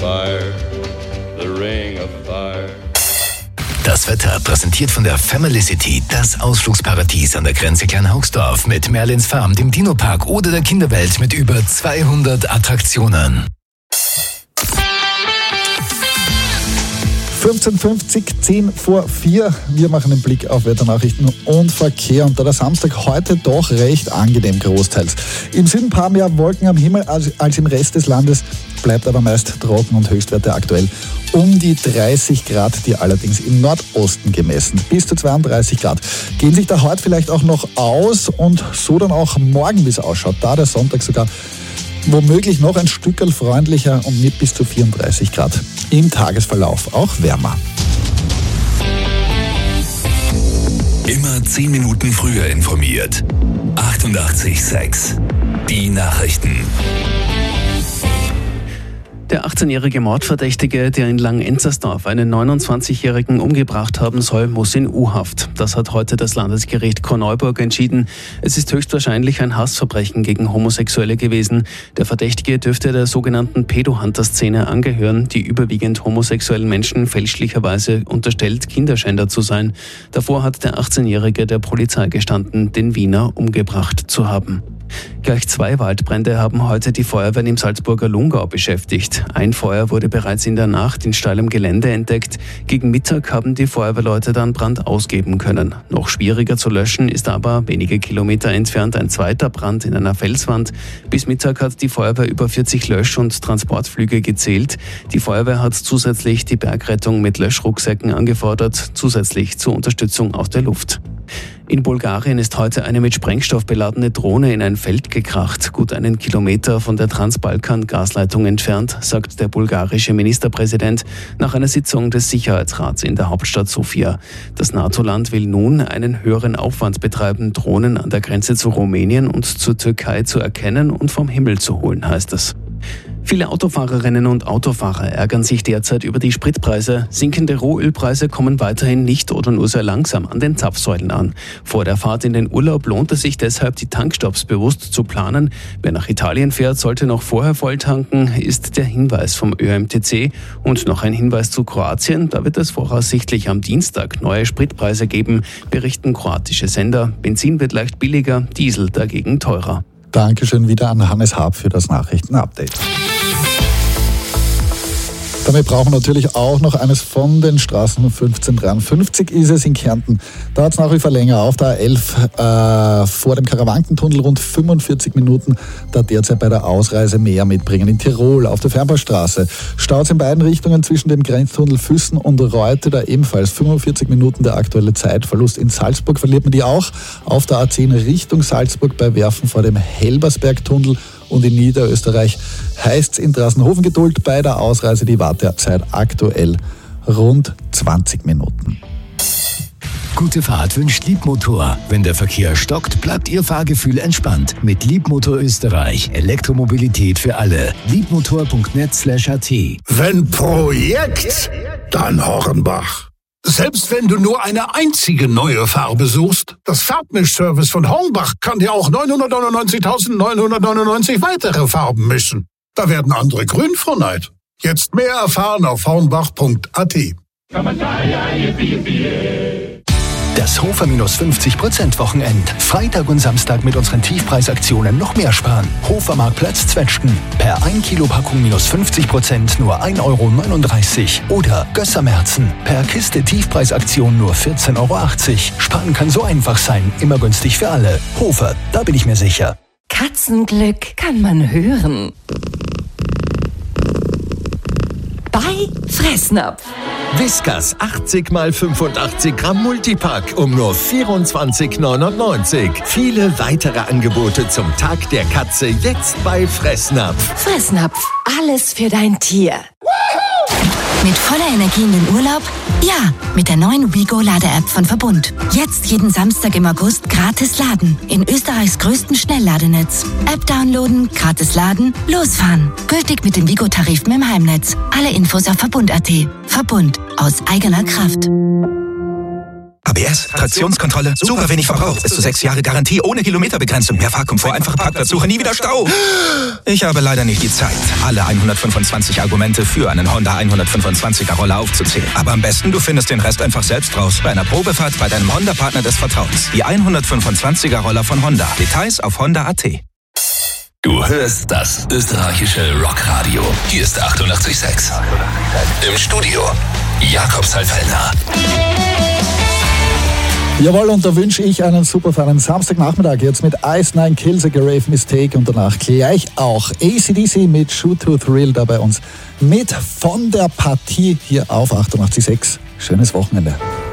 fire, the ring of fire. Das Wetter präsentiert von der Family City, das Ausflugsparadies an der Grenze Kleinhaugsdorf mit Merlins Farm, dem Dino-Park oder der Kinderwelt mit über 200 Attraktionen. 15:50, 10 vor 4. Wir machen den Blick auf Wetternachrichten und Verkehr. Und da der Samstag heute doch recht angenehm großteils. Im Süden ein paar mehr Wolken am Himmel als im Rest des Landes, bleibt aber meist trocken und Höchstwerte aktuell um die 30 Grad, die allerdings im Nordosten gemessen. Bis zu 32 Grad. Gehen sich da heute vielleicht auch noch aus und so dann auch morgen, wie es ausschaut. Da der Sonntag sogar womöglich noch ein Stückerl freundlicher und mit bis zu 34 Grad. Im Tagesverlauf auch wärmer. Immer 10 Minuten früher informiert. 88,6. Die Nachrichten. Der 18-jährige Mordverdächtige, der in Langenenzersdorf einen 29-Jährigen umgebracht haben soll, muss in U-Haft. Das hat heute das Landesgericht Korneuburg entschieden. Es ist höchstwahrscheinlich ein Hassverbrechen gegen Homosexuelle gewesen. Der Verdächtige dürfte der sogenannten Pedo-Hunter-Szene angehören, die überwiegend homosexuellen Menschen fälschlicherweise unterstellt, Kinderschänder zu sein. Davor hat der 18-Jährige der Polizei gestanden, den Wiener umgebracht zu haben. Gleich 2 Waldbrände haben heute die Feuerwehren im Salzburger Lungau beschäftigt. Ein Feuer wurde bereits in der Nacht in steilem Gelände entdeckt. Gegen Mittag haben die Feuerwehrleute dann Brand ausgeben können. Noch schwieriger zu löschen ist aber wenige Kilometer entfernt ein zweiter Brand in einer Felswand. Bis Mittag hat die Feuerwehr über 40 Lösch- und Transportflüge gezählt. Die Feuerwehr hat zusätzlich die Bergrettung mit Löschrucksäcken angefordert, zusätzlich zur Unterstützung aus der Luft. In Bulgarien ist heute eine mit Sprengstoff beladene Drohne in ein Feld gekracht, gut einen Kilometer von der Transbalkan-Gasleitung entfernt, sagt der bulgarische Ministerpräsident nach einer Sitzung des Sicherheitsrats in der Hauptstadt Sofia. Das NATO-Land will nun einen höheren Aufwand betreiben, Drohnen an der Grenze zu Rumänien und zur Türkei zu erkennen und vom Himmel zu holen, heißt es. Viele Autofahrerinnen und Autofahrer ärgern sich derzeit über die Spritpreise. Sinkende Rohölpreise kommen weiterhin nicht oder nur sehr langsam an den Zapfsäulen an. Vor der Fahrt in den Urlaub lohnt es sich deshalb, die Tankstopps bewusst zu planen. Wer nach Italien fährt, sollte noch vorher volltanken, ist der Hinweis vom ÖMTC. Und noch ein Hinweis zu Kroatien. Da wird es voraussichtlich am Dienstag neue Spritpreise geben, berichten kroatische Sender. Benzin wird leicht billiger, Diesel dagegen teurer. Dankeschön wieder an Hannes Haab für das Nachrichtenupdate. Damit brauchen wir natürlich auch noch eines von den Straßen. 1553 ist es in Kärnten. Da hat es nach wie vor länger auf der A11 vor dem Karawankentunnel rund 45 Minuten. Da derzeit bei der Ausreise mehr mitbringen. In Tirol auf der Fernbaustraße Staus in beiden Richtungen zwischen dem Grenztunnel Füssen und Reute. Da ebenfalls 45 Minuten der aktuelle Zeitverlust. In Salzburg verliert man die auch auf der A10 Richtung Salzburg bei Werfen vor dem Helbersbergtunnel. Und in Niederösterreich heißt es in Drassenhofen Geduld bei der Ausreise. Die Wartezeit aktuell rund 20 Minuten. Gute Fahrt wünscht Liebmotor. Wenn der Verkehr stockt, bleibt Ihr Fahrgefühl entspannt. Mit Liebmotor Österreich. Elektromobilität für alle. Liebmotor.net/at. Wenn Projekt, dann Hornbach. Selbst wenn du nur eine einzige neue Farbe suchst, das Farbmischservice von Hornbach kann dir auch 999.999 weitere Farben mischen. Da werden andere grün vor Neid. Jetzt mehr erfahren auf hornbach.at. Das Hofer -50% Wochenend. Freitag und Samstag mit unseren Tiefpreisaktionen noch mehr sparen. Hofermarktplatz Zwetschgen. Per 1 Kilo Packung -50% nur 1,39 €. Oder Gössermerzen. Per Kiste Tiefpreisaktion nur 14,80 €. Sparen kann so einfach sein. Immer günstig für alle. Hofer, da bin ich mir sicher. Katzenglück kann man hören. Bei Fressnapf. Whiskas 80 x 85 Gramm Multipack um nur 24,99 €. Viele weitere Angebote zum Tag der Katze jetzt bei Fressnapf. Fressnapf, alles für dein Tier. Mit voller Energie in den Urlaub? Ja, mit der neuen WeGo-Lade-App von Verbund. Jetzt jeden Samstag im August gratis laden. In Österreichs größten Schnellladenetz. App downloaden, gratis laden, losfahren. Gültig mit den WeGo-Tarifen im Heimnetz. Alle Infos auf Verbund.at. Verbund. Aus eigener Kraft. ABS, Traktionskontrolle, super wenig Verbrauch, bis zu 6 Jahre Garantie, ohne Kilometerbegrenzung, mehr Fahrkomfort, einfache Parkplatzsuche, nie wieder Stau. Ich habe leider nicht die Zeit, alle 125 Argumente für einen Honda 125er Roller aufzuzählen. Aber am besten, du findest den Rest einfach selbst raus. Bei einer Probefahrt bei deinem Honda-Partner des Vertrauens. Die 125er Roller von Honda. Details auf honda.at. Du hörst das österreichische Rockradio. Hier ist 88,6. Im Studio Jakobs Hallfellner. Jawohl, und da wünsche ich einen super feinen Samstagnachmittag jetzt mit Ice Nine Kills, A Grave Mistake und danach gleich auch AC/DC mit Shoot to Thrill da bei uns mit von der Partie hier auf 88,6. Schönes Wochenende.